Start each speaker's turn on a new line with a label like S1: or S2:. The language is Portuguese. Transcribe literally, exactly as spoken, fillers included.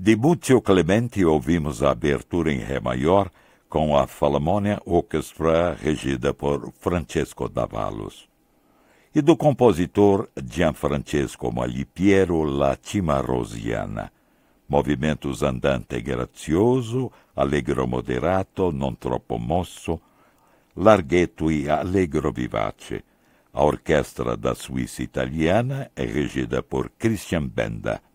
S1: De Muzio Clementi ouvimos a abertura em Ré maior com a Philharmonia Orchestra regida por Francesco D'Avalos. E do compositor Gianfrancesco Malipiero La Cimarrosiana, movimentos andante grazioso, allegro moderato, non troppo mosso, larghetto e allegro vivace. A orquestra da Suíça italiana é regida por Christian Benda.